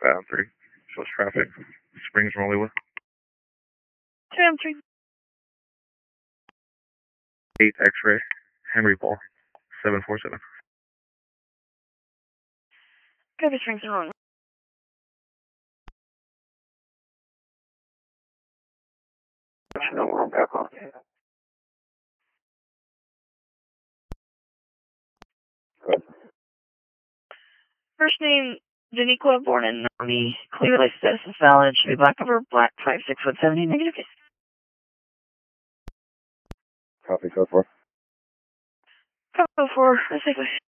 3. Shows traffic. Springs Rollywood. 3 8 X-ray. Henry Paul. 747. Copy Springs and Rolling. First name, Daniqua, born in Army. Clear life status is valid. Should be black cover, black 5, 6 foot 70, negative. Copy, code 4. Code 4, let's take